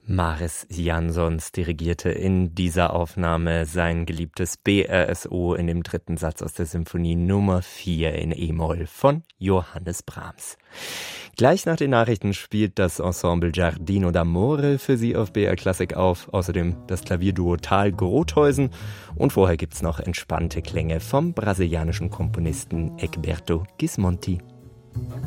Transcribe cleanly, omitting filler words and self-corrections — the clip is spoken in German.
Mariss Jansons dirigierte in dieser Aufnahme sein geliebtes BRSO in dem dritten Satz aus der Symphonie Nummer 4 in E-Moll von Johannes Brahms. Gleich nach den Nachrichten spielt das Ensemble Giardino d'Amore für Sie auf BR Klassik auf, außerdem das Klavierduo Tal Grotheusen und vorher gibt's noch entspannte Klänge vom brasilianischen Komponisten Egberto Gismonti.